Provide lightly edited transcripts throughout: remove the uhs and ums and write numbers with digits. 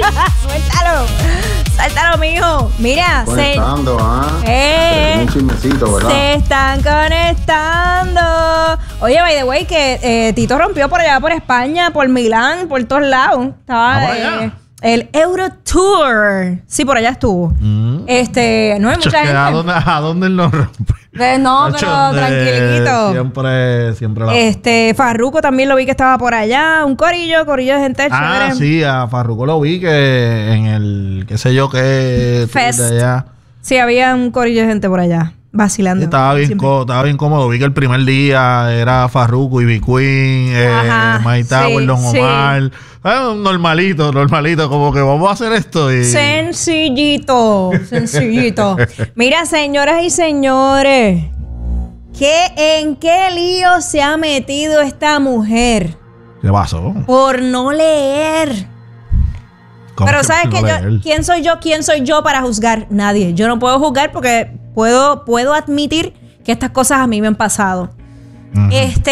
Suéltalo. Suéltalo, mijo. Mira, conectando, un chismecito, ¿verdad? Se están conectando. Oye, by the way, que Tito rompió por allá, por España, por Milán, por todos lados. Estaba el Euro Tour. Sí, por allá estuvo. No hay mucha gente. ¿A dónde él lo rompe? No, pero tranquilito. Siempre Farruko también lo vi que estaba por allá. Un corillo de gente chévere. Sí, a Farruko lo vi que en el, qué sé yo, qué Fest. de allá. Sí, había un corillo de gente por allá vacilando. Estaba bien cómodo. Vi que el primer día era Farruko, Ivy Queen, Mike Tower, Don Omar. Normalito, como que vamos a hacer esto. Sencillito. Mira, señoras y señores, ¿en qué lío se ha metido esta mujer? ¿Qué pasó? Por no leer. Pero ¿sabes qué? ¿Quién soy yo para juzgar? Nadie. Yo no puedo juzgar porque puedo admitir que estas cosas a mí me han pasado. Uh-huh.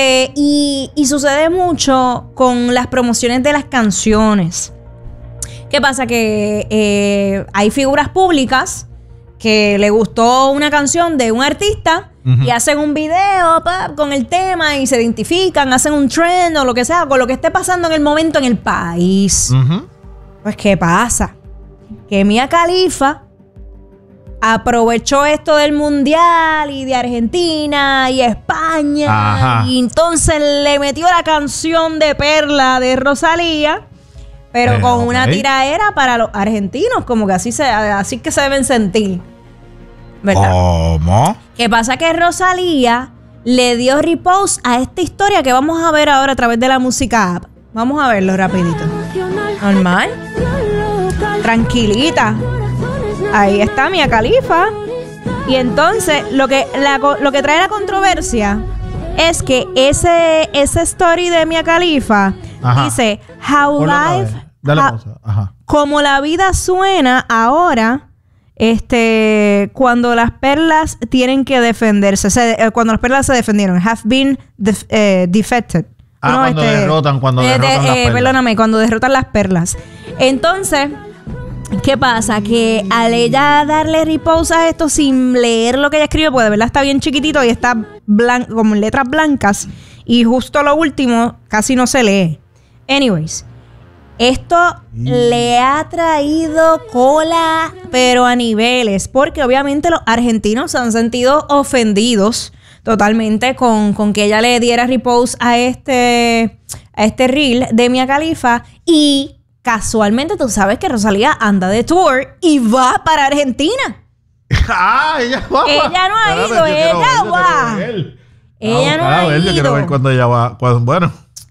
Y sucede mucho con las promociones de las canciones. ¿Qué pasa? Que hay figuras públicas que le gustó una canción de un artista y hacen un video con el tema y se identifican, hacen un trend o lo que sea, con lo que esté pasando en el momento en el país. Uh-huh. Pues, ¿qué pasa? Que Mia Khalifa aprovechó esto del mundial y de Argentina y España. Ajá. Y entonces le metió la canción de Perla de Rosalía, pero con una tiraera para los argentinos, como que así que se deben sentir, ¿verdad? ¿Cómo? ¿Qué pasa? Que Rosalía le dio repost a esta historia que vamos a ver ahora a través de la música app. Vamos a verlo rapidito. Normal. Tranquilita. Ahí está Mia Khalifa. Y entonces lo que trae la controversia es que ese story de Mia Khalifa dice como la vida suena ahora, cuando las perlas tienen que defenderse, cuando las perlas se defendieron, have been defected. Cuando derrotan las perlas. Perdóname, cuando derrotan las perlas. Entonces, ¿qué pasa? Que al ella darle repost a esto sin leer lo que ella escribe, pues de verdad está bien chiquitito y está como en letras blancas. Y justo lo último casi no se lee. Anyways, esto le ha traído cola, pero a niveles. Porque obviamente los argentinos se han sentido ofendidos totalmente con que ella le diera repost a este reel de Mia Khalifa. Y casualmente tú sabes que Rosalía anda de tour y va para Argentina. Ella va. Ella no ha ido, ella va. Ella no ha ido. Yo quiero ver cuando ella va. Bueno.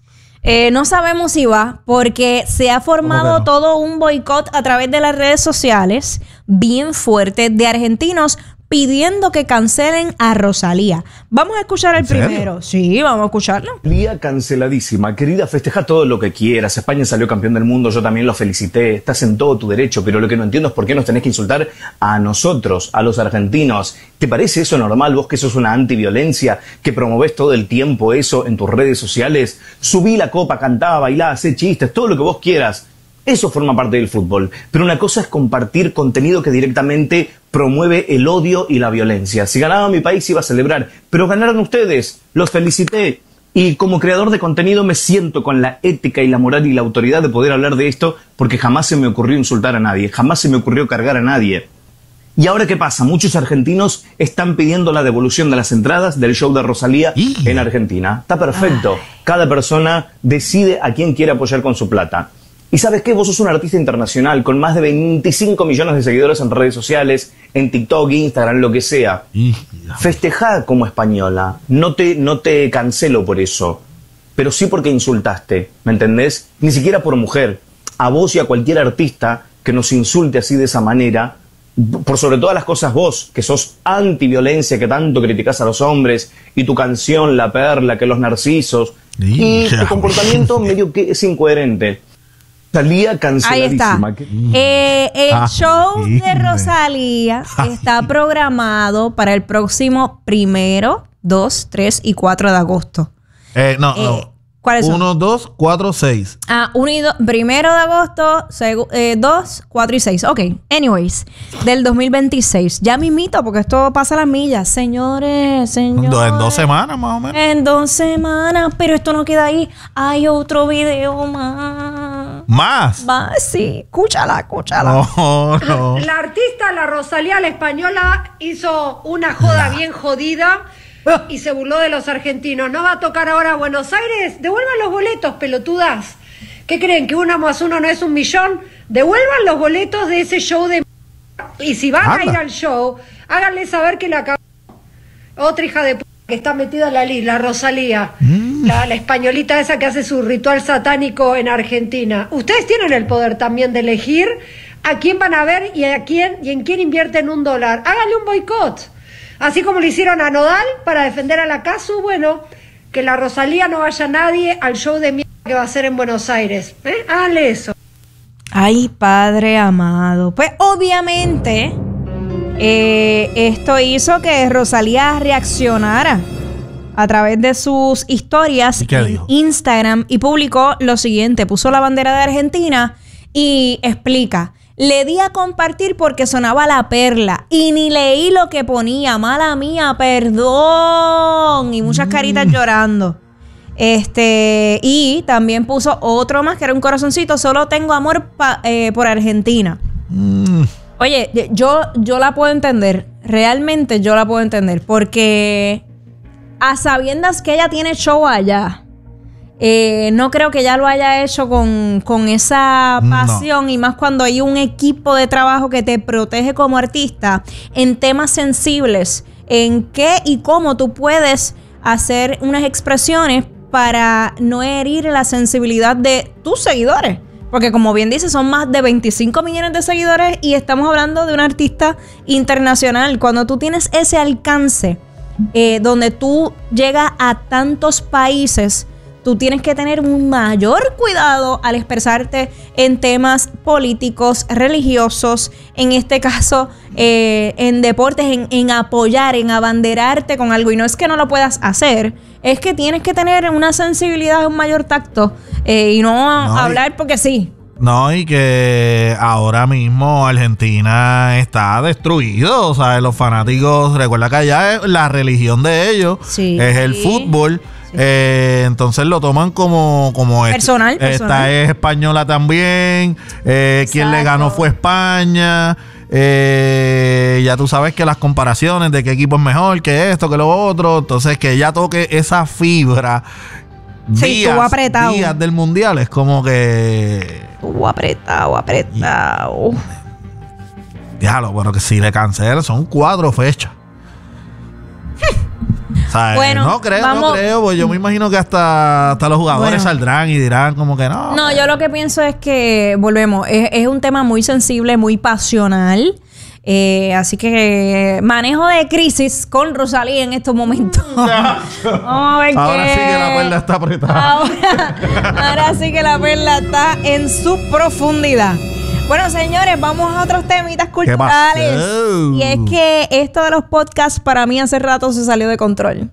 No sabemos si va, porque se ha formado todo un boicot a través de las redes sociales bien fuerte de argentinos pidiendo que cancelen a Rosalía. Vamos a escuchar el primero. Sí, vamos a escucharlo. Rosalía canceladísima. Querida, festeja todo lo que quieras. España salió campeón del mundo, yo también lo felicité. Estás en todo tu derecho, pero lo que no entiendo es por qué nos tenés que insultar a nosotros, a los argentinos. ¿Te parece eso normal? Vos que sos una antiviolencia, que promovés todo el tiempo eso en tus redes sociales. Subí la copa, cantá, bailá, hacé chistes, todo lo que vos quieras. Eso forma parte del fútbol. Pero una cosa es compartir contenido que directamente promueve el odio y la violencia. Si ganaba mi país iba a celebrar, pero ganaron ustedes. Los felicité. Y como creador de contenido me siento con la ética y la moral y la autoridad de poder hablar de esto porque jamás se me ocurrió insultar a nadie, jamás se me ocurrió cargar a nadie. ¿Y ahora qué pasa? Muchos argentinos están pidiendo la devolución de las entradas del show de Rosalía en Argentina. Está perfecto. Cada persona decide a quién quiere apoyar con su plata. Y ¿sabes qué? Vos sos un artista internacional con más de 25 millones de seguidores en redes sociales, en TikTok, Instagram, lo que sea. Festejá como española. No te cancelo por eso. Pero sí porque insultaste, ¿me entendés? Ni siquiera por mujer. A vos y a cualquier artista que nos insulte así de esa manera, por sobre todas las cosas vos, que sos antiviolencia, que tanto criticás a los hombres, y tu canción, La Perla, que los narcisos, y tu comportamiento medio que es incoherente. Rosalía canceladísima. Ahí está. El show de Rosalía está programado para el próximo 1, 2, 3 y 4 de agosto. No. ¿Cuáles son? 1, 2, 4, 6. 1 y 2, 1 de agosto, 2, 4 y 6. Ok, anyways, del 2026. Ya mismito, porque esto pasa a las millas. Señores. En 2 semanas más o menos. En 2 semanas, pero esto no queda ahí. Hay otro video más. ¿Más? Sí, escúchala. No. La artista, la Rosalía, la española, hizo una joda bien jodida y se burló de los argentinos. No va a tocar ahora Buenos Aires. Devuelvan los boletos, pelotudas. ¿Qué creen? ¿Que 1 más 1 no es 1 millón? Devuelvan los boletos de ese show de... Y si van a ir al show, háganle saber que la acabó. Otra hija de p*** que está metida en la Rosalía. La españolita esa que hace su ritual satánico en Argentina. Ustedes tienen el poder también de elegir a quién van a ver y en quién invierten $1. Háganle un boicot. Así como le hicieron a Nodal para defender a la Casu, bueno, que la Rosalía no vaya nadie al show de mierda que va a ser en Buenos Aires. Háganle eso. Ay, Padre amado. Pues obviamente esto hizo que Rosalía reaccionara a través de sus historias en Instagram y publicó lo siguiente. Puso la bandera de Argentina y explica: le di a compartir porque sonaba La Perla y ni leí lo que ponía. Mala mía, perdón. Y muchas caritas llorando. Y también puso otro más que era un corazoncito. Solo tengo amor por Argentina. Oye, yo la puedo entender. Realmente yo la puedo entender. Porque a sabiendas que ella tiene show allá, no creo que ella lo haya hecho con esa pasión. Y más cuando hay un equipo de trabajo que te protege como artista en temas sensibles, en qué y cómo tú puedes hacer unas expresiones para no herir la sensibilidad de tus seguidores. Porque como bien dice, son más de 25 millones de seguidores y estamos hablando de un artista internacional. Cuando tú tienes ese alcance, donde tú llegas a tantos países, tú tienes que tener un mayor cuidado al expresarte en temas políticos, religiosos, en este caso en deportes, en apoyar, en abanderarte con algo. Y no es que no lo puedas hacer, es que tienes que tener una sensibilidad, un mayor tacto y no hablar porque sí. No, y que ahora mismo Argentina está destruido. O sea, los fanáticos, recuerda que allá la religión de ellos es el fútbol. Sí. Entonces lo toman como personal. Esta es española también. Quien le ganó fue España. Ya tú sabes que las comparaciones de qué equipo es mejor, que esto, que lo otro. Entonces que ella toque esa fibra días del mundial es como que estuvo apretado. Déjalo, bueno, que si le cancelan son 4 fechas. O sea, bueno, no creo, pues yo me imagino que hasta los jugadores saldrán y dirán como que no. No, yo lo que pienso es que, volvemos, es un tema muy sensible, muy pasional. Así que manejo de crisis con Rosalía en estos momentos. Vamos a ver ahora sí que la perla está apretada. Ahora sí que la perla está en su profundidad. Bueno, señores, vamos a otros temitas culturales. Y es que esto de los podcasts para mí hace rato se salió de control.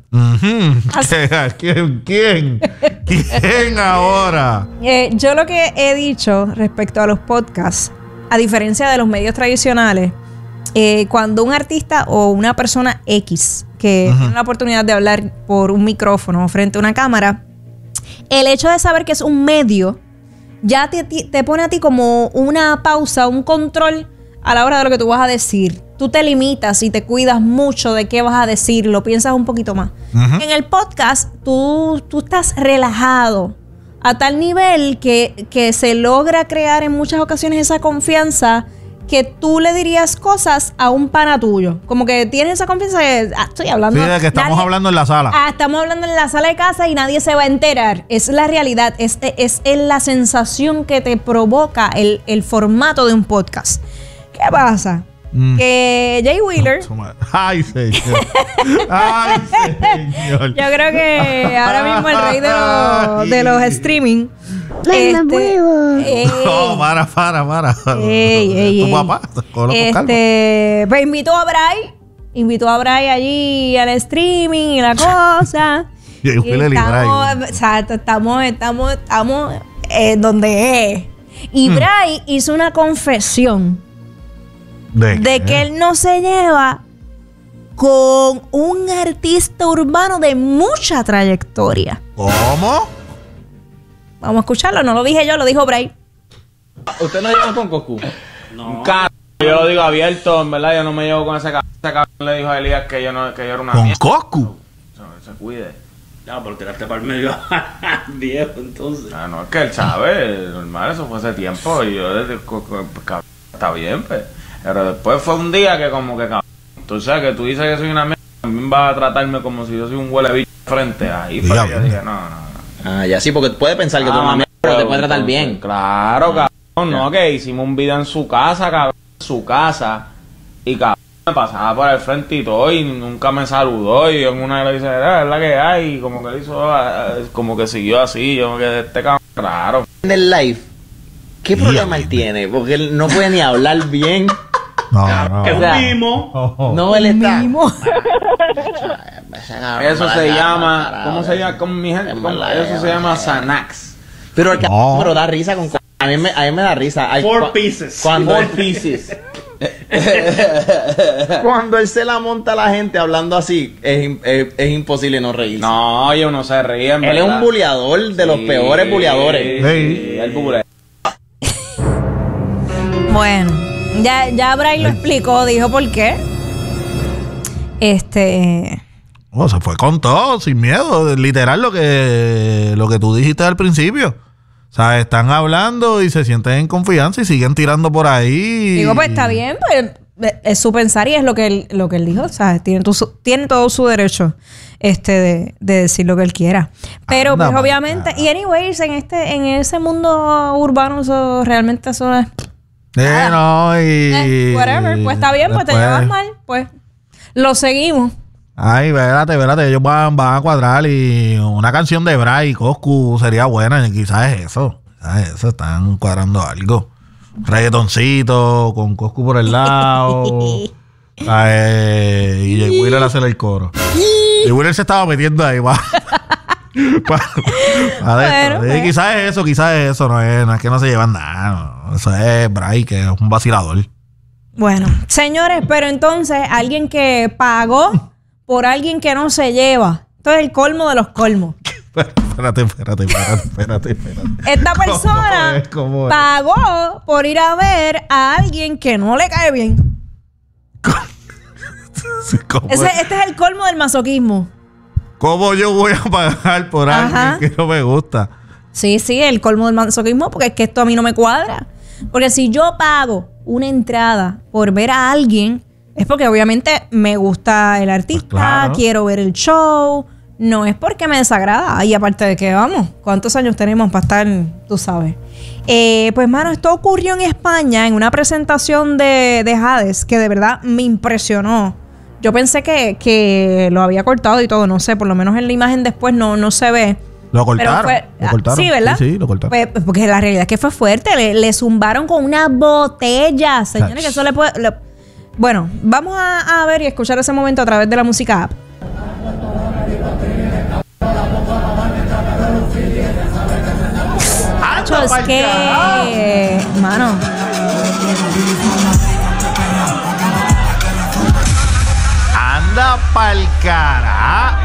¿Quién ahora? Yo lo que he dicho respecto a los podcasts, a diferencia de los medios tradicionales, cuando un artista o una persona X que tiene la oportunidad de hablar por un micrófono o frente a una cámara, el hecho de saber que es un medio ya te pone a ti como una pausa, un control a la hora de lo que tú vas a decir. Tú te limitas y te cuidas mucho de qué vas a decir, lo piensas un poquito más. En el podcast tú estás relajado a tal nivel que se logra crear en muchas ocasiones esa confianza que tú le dirías cosas a un pana tuyo. Como que tienes esa confianza de, estoy hablando. Sí, de que estamos hablando en la sala. Estamos hablando en la sala de casa y nadie se va a enterar. Es la realidad. Es la sensación que te provoca el formato de un podcast. ¿Qué pasa? Que Jay Wheeler... ¡Ay, señor! ¡Ay, señor! Yo creo que ahora mismo el rey de los streaming... No, para. Tu papá, pues invitó a Bray allí al streaming y la cosa. Exacto, estamos donde es. Y Bray hizo una confesión de que él no se lleva con un artista urbano de mucha trayectoria. ¿Cómo? Vamos a escucharlo, no lo dije yo, lo dijo Bray. ¿Usted no lleva con Coscu? No. Yo lo digo abierto, en verdad, yo no me llevo con ese cabrón. Ese cabrón le dijo a Elías que yo era una ¿Con mierda. Coscu? Se cuide. Ya, pero tiraste para el medio viejo, entonces. No, es que él sabe, normal, eso fue hace tiempo. Y yo, cabrón, está bien, pues. Pero después fue un día que como que, cabrón, tú sabes que tú dices que soy una mierda, también vas a tratarme como si yo soy un huele bicho frente. Ahí fue que yo dije, no. Ah, ya sí, porque puede pensar que tú eres una mierda, pero te puede tratar bien. Claro, cabrón, no, que hicimos un video en su casa, cabrón, y cabrón, me pasaba por el frente y todo, y nunca me saludó, y en una le dice, es la que hay, y como que le hizo, como que siguió así, yo me quedé cabrón raro. En el live, ¿qué problema él tiene? Porque él no puede ni hablar bien. No. Es un mimo. No, él está. Eso se llama, ¿cómo se llama? ¿Cómo, mi gente? Eso se llama Xanax. Pero el pero da risa con... A mí me da risa. Four pieces. Four pieces. Cuando él se la monta a la gente hablando así, es imposible no reírse. No, yo no se ríe. Él es un buleador de los peores buleadadores. Sí, el bulea. Bueno, ya Bray lo explicó, dijo por qué. Se fue con todo, sin miedo. Literal lo que tú dijiste al principio. O sea, están hablando y se sienten en confianza y siguen tirando por ahí. Digo, pues está bien, pues es su pensar y es lo que él dijo. O sea, tiene todo su derecho de decir lo que él quiera. Pero pues obviamente, y anyways, en ese mundo urbano eso realmente eso es... whatever, pues está bien, pues te llevas mal, pues lo seguimos. Ay, espérate, ellos van a cuadrar y una canción de Bray y Coscu sería buena, quizás es eso, están cuadrando algo. Reggaetoncito con Coscu por el lado. Y Jay Wheeler hace el coro. Jay Wheeler se estaba metiendo ahí, bueno, quizás es eso, no es que no se llevan nada, no. Eso es Bray, que es un vacilador. Bueno, señores, pero entonces alguien que pagó por alguien que no se lleva. Esto es el colmo de los colmos. Espérate. Esta persona pagó por ir a ver a alguien que no le cae bien. Este es el colmo del masoquismo. ¿Cómo yo voy a pagar por alguien que no me gusta? Sí, el colmo del masoquismo, porque es que esto a mí no me cuadra. Porque si yo pago una entrada por ver a alguien, es porque obviamente me gusta el artista, pues claro, quiero ver el show, no es porque me desagrada. Y aparte de que, vamos, ¿cuántos años tenemos para estar, tú sabes? Pues, mano, esto ocurrió en España en una presentación de Hades que de verdad me impresionó. Yo pensé que lo había cortado y todo, no sé, por lo menos en la imagen después no se ve. Lo cortaron. Lo cortaron. Sí, ¿verdad? Sí, lo cortaron. Pues, porque la realidad es que fue fuerte. Le zumbaron con una botella, señores, que eso le puede... Bueno, vamos a ver y escuchar ese momento a través de la música app. Es que... Mano... Anda pa'l cara.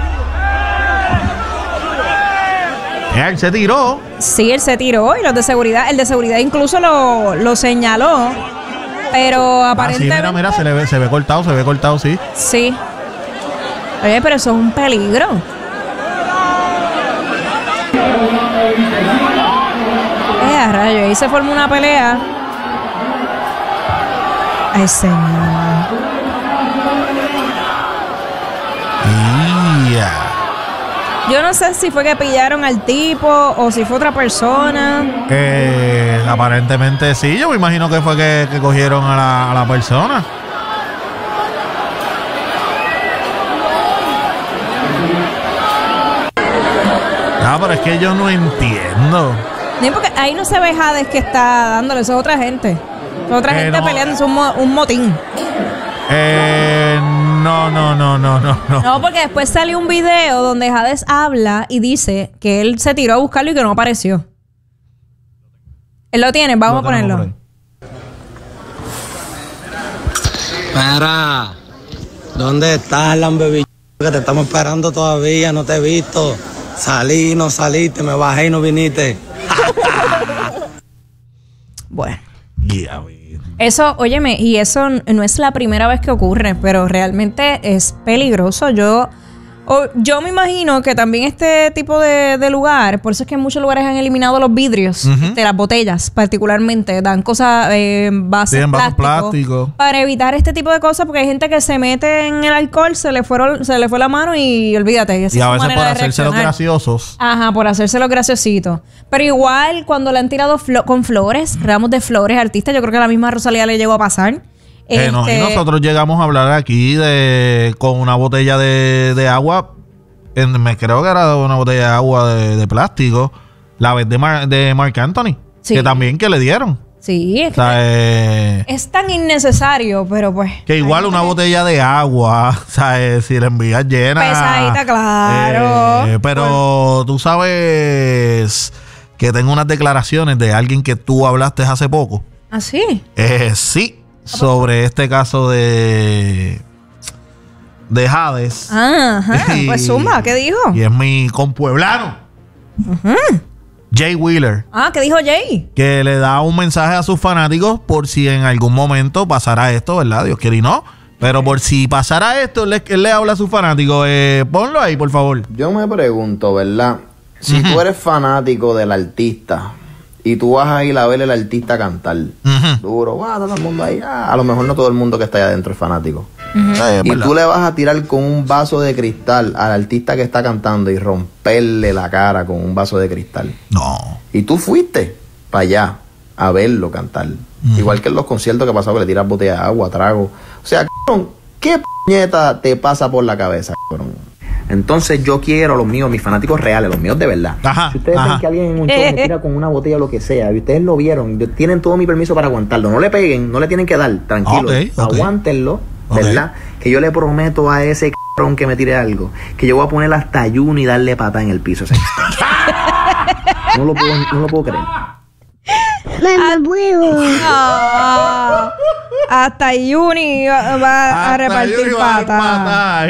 Él se tiró. Sí, él se tiró y el de seguridad incluso lo señaló. Pero aparentemente... Mira, se ve cortado, sí. Sí. Oye, pero eso es un peligro. Rayo, ahí se formó una pelea. Ay, señor. Yo no sé si fue que pillaron al tipo o si fue otra persona. Aparentemente sí, yo me imagino que fue que cogieron a la persona. Pero es que yo no entiendo. Ni porque ahí no se ve Hades que está dándole, eso es otra gente. Es otra gente peleando, es un motín. No, porque después salió un video donde Hades habla y dice que él se tiró a buscarlo y que no apareció. Él lo tiene, vamos a ponerlo. Espera, ¿dónde estás, lambebicho? Que te estamos esperando todavía, no te he visto. Salí, no saliste, me bajé y no viniste. Bueno. Eso, óyeme, y eso no es la primera vez que ocurre, pero realmente es peligroso. Yo me imagino que también este tipo de lugar, por eso es que en muchos lugares han eliminado los vidrios de las botellas, particularmente, dan cosas, bases plástico, para evitar este tipo de cosas, porque hay gente que se mete en el alcohol, se le fue la mano y olvídate. Y a veces por hacerse los graciosos. Ajá, por hacerse los graciositos. Pero igual, cuando le han tirado con flores, ramos de flores, artistas, yo creo que a la misma Rosalía le llegó a pasar. Y nosotros llegamos a hablar aquí con una botella de agua, me creo que era una botella de agua de plástico, la vez de Marc Anthony, que también que le dieron. Sí, es tan innecesario, pero pues... Que igual una botella de agua, ¿sabes? Si la envías llena... Pesadita, claro. Pero tú sabes que tengo unas declaraciones de alguien que tú hablaste hace poco. ¿Ah, sí? Sí. Sobre este caso de Hades. Ajá. Pues suma, ¿qué dijo? Y es mi compueblano. Jay Wheeler. ¿Qué dijo Jay? Que le da un mensaje a sus fanáticos por si en algún momento pasara esto, ¿verdad? Dios quiere y no. Pero por si pasara esto, él le habla a sus fanáticos. Ponlo ahí, por favor. Yo me pregunto, ¿verdad? Si tú eres fanático del artista y tú vas a ir a ver al artista cantar duro, todo el mundo ahí, a lo mejor no todo el mundo que está ahí adentro es fanático. Y tú le vas a tirar con un vaso de cristal al artista que está cantando y romperle la cara con un vaso de cristal. No. Y tú fuiste para allá a verlo cantar. Igual que en los conciertos que pasaba, que le tiras botella de agua, trago. O sea, cabrón, ¿qué puñeta te pasa por la cabeza, cabrón? Entonces yo quiero los míos, mis fanáticos reales, los míos de verdad. Si ustedes ven que alguien en un show me tira con una botella o lo que sea, y ustedes lo vieron, tienen todo mi permiso para aguantarlo. No le peguen, no le tienen que dar, tranquilo. Aguántenlo, ¿verdad? Que yo le prometo a ese cabrón que me tire algo, que yo voy a poner hasta ayuno y darle patada en el piso. No lo puedo creer. Hasta Juni va a repartir patas.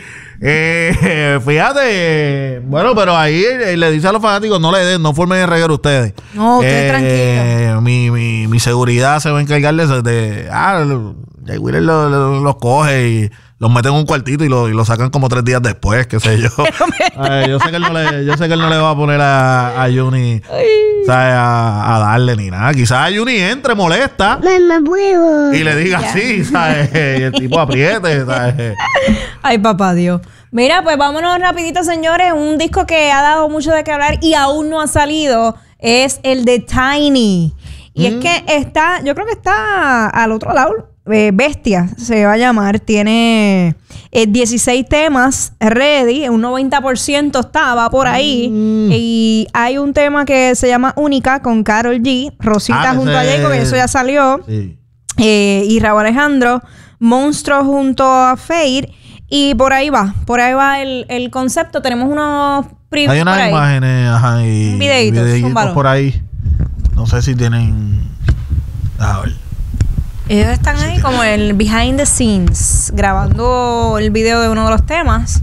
Fíjate, bueno, pero ahí le dice a los fanáticos, no formen el reguero ustedes. No, tranquilo. Mi seguridad se va a encargar de Jay Wheeler los coge y los mete en un cuartito y lo sacan como 3 días después, qué sé yo. Yo sé que él no le va a poner a Juni a darle ni nada. Quizás Juni entre molesta y le diga así, ¿sabes? Y el tipo apriete, ¿sabes? Ay, papá Dios. Mira, pues vámonos rapidito, señores. Un disco que ha dado mucho de qué hablar y aún no ha salido es el de Tiny. Y es que yo creo que está al otro lado. Bestia se va a llamar. Tiene 16 temas ready. Un 90% va por ahí. Y hay un tema que se llama Única con Karol G. Rosita junto a Jacob, que eso ya salió. Sí. Y Rauw Alejandro. Monstruo junto a Fade. Y por ahí va el concepto. Tenemos unos previews. Hay unas imágenes, y videitos por ahí. No sé si tienen. A ver. Ellos están ahí como el behind the scenes, grabando el video de uno de los temas.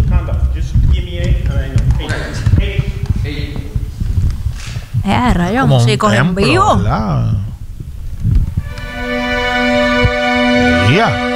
Rayos, músicos en vivo. Yeah.